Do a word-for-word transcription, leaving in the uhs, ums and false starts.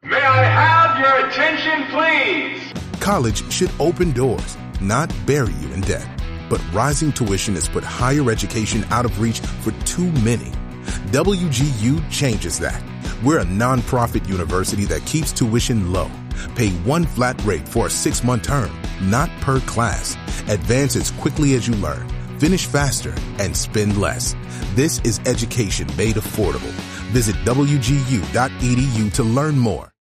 May I have your attention, please? College should open doors, not bury you in debt. But rising tuition has put higher education out of reach for too many. W G U changes that. We're a nonprofit university that keeps tuition low. Pay one flat rate for a six-month term, not per class. Advance as quickly as you learn. Finish faster and spend less. This is education made affordable. Visit W G U dot E D U to learn more.